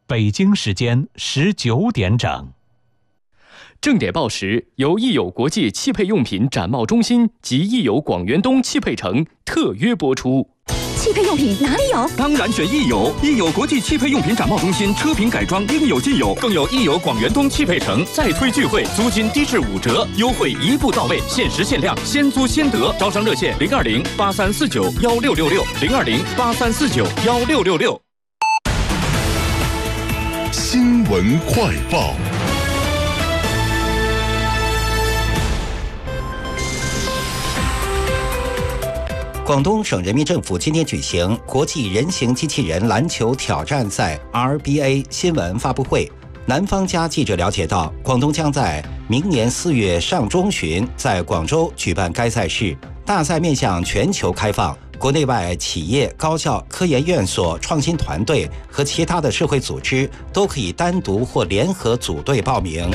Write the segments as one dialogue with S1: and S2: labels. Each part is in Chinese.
S1: 北京时间19点整。
S2: 正点报时由益友国际汽配用品展贸中心及益友广元东汽配城特约播出。
S3: 汽配用品哪里有？
S4: 当然选益友，益友国际汽配用品展贸中心，车品改装应有尽有，更有益友广元东汽配城再推聚会，租金低至5折，优惠一步到位，限时限量，先租先得。招商热线020-8349-1666，020-8349-1666。
S5: 新闻快报。
S6: 广东省人民政府今天举行国际人形机器人篮球挑战赛 RBA 新闻发布会。南方家记者了解到，广东将在明年4月上中旬在广州举办该赛事。大赛面向全球开放，国内外企业、高校、科研院所、创新团队和其他的社会组织都可以单独或联合组队报名。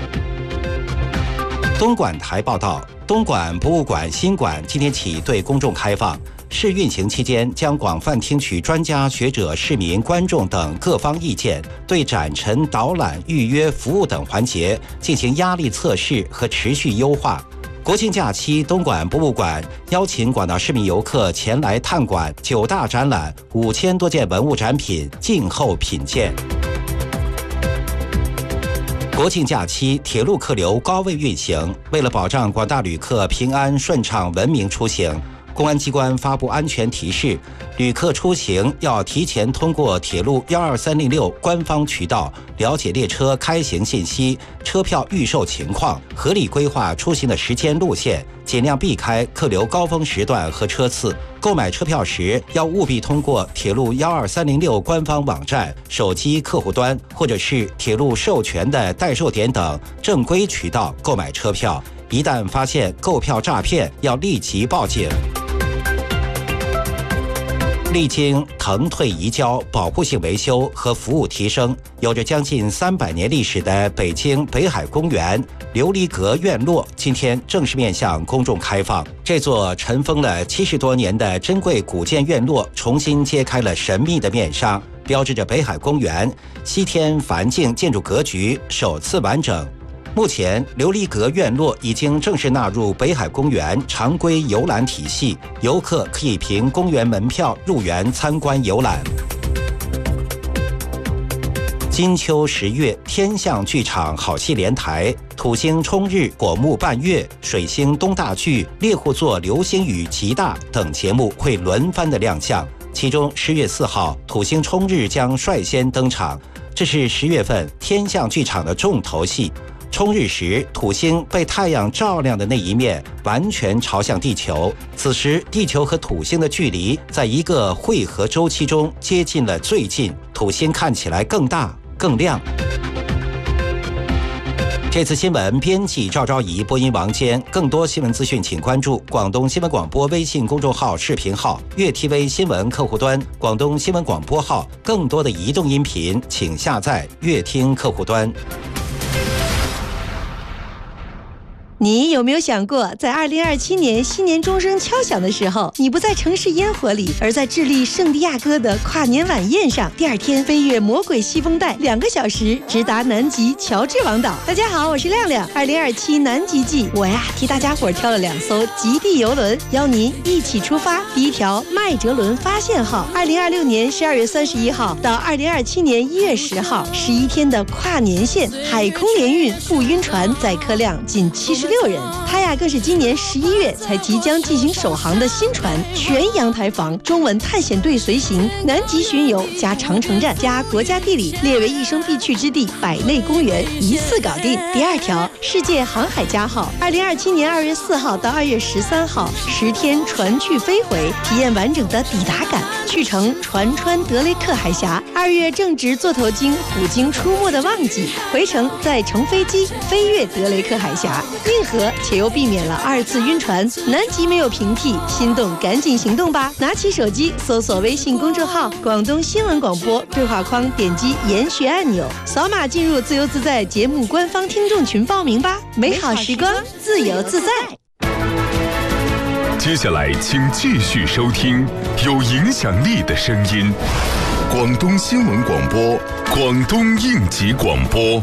S6: 东莞台报道，东莞博物馆新馆今天起对公众开放。试运行期间，将广泛听取专家学者、市民、观众等各方意见，对展陈、导览、预约、服务等环节进行压力测试和持续优化。国庆假期，东莞博物馆邀请广大市民游客前来探馆9大展览，5000多件文物展品，静候品鉴。国庆假期，铁路客流高位运行，为了保障广大旅客平安顺畅、文明出行，公安机关发布安全提示，旅客出行要提前通过铁路12306官方渠道了解列车开行信息、车票预售情况，合理规划出行的时间路线，尽量避开客流高峰时段和车次。购买车票时要务必通过铁路12306官方网站、手机客户端或者是铁路授权的代售点等正规渠道购买车票。一旦发现购票诈骗，要立即报警。历经腾退移交、保护性维修和服务提升，有着将近300年历史的北京北海公园琉璃阁院落今天正式面向公众开放。这座尘封了70多年的珍贵古建院落重新揭开了神秘的面纱，标志着北海公园西天梵境建筑格局首次完整。目前，琉璃阁院落已经正式纳入北海公园常规游览体系，游客可以凭公园门票入园参观游览。金秋10月，天象剧场好戏连台，土星冲日、果木伴月、水星东大剧、猎户座流星雨极大等节目会轮番的亮相。其中10月4号，土星冲日将率先登场，这是10月份天象剧场的重头戏。冲日时，土星被太阳照亮的那一面完全朝向地球，此时地球和土星的距离在一个汇合周期中接近了最近，土星看起来更大更亮。这次新闻编辑赵昭仪，播音王坚。更多新闻资讯请关注广东新闻广播微信公众号视频号、粤 TV 新闻客户端、广东新闻广播号。更多的移动音频请下载粤听客户端。
S7: 你有没有想过，在2027年新年钟声敲响的时候，你不在城市烟火里，而在智利圣地亚哥的跨年晚宴上，第二天飞越魔鬼西风带2个小时，直达南极乔治王岛。大家好，我是亮亮。2027南极季，我替大家伙挑了2艘极地游轮，邀您一起出发。第一条麦哲伦发现号，2026年12月31号到2027年1月10号，11天的跨年线海空联运不晕船，载客量仅76人。它更是今年11月才即将进行首航的新船，全阳台房，中文探险队随行，南极巡游加长城站加国家地理列为一生必去之地，百内公园一次搞定。第二条世界航海家号，2027年2月4号到2月13号10天船去飞回，体验完整的抵达感。去程船穿德雷克海峡，2月正值座头鲸、虎鲸出没的旺季，回程再乘飞机飞越德雷克海峡，硬核且又避免了2次晕船。南极没有平替，心动赶紧行动吧！拿起手机搜索微信公众号广东新闻广播，对话框点击研学按钮，扫码进入自由自在节目官方听众群报名吧。美好时光，自由自在。
S5: 接下来请继续收听有影响力的声音。 广东新闻广播，广东应急广播。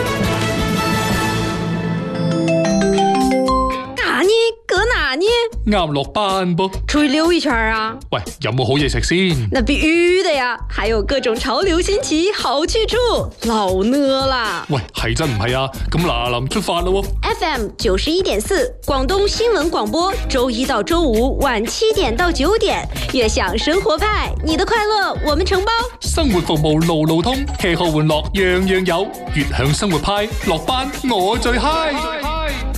S3: 哪呢？搁哪呢？
S8: 啱落班噃，
S3: 出去溜一圈啊！
S8: 喂，有冇好嘢食先？
S3: 那必须的呀，还有各种潮流新奇好去处，老呢啦！
S8: 喂，係真唔係啊？咁嗱臨出發啦喎
S3: ！FM 91.4，廣東新聞廣播，周一到周五晚7點到9點，悅享生活派，你的快樂我們承包。
S8: 生活服務路路通，吃喝玩樂樣樣有，悅享生活派，落班我最嗨。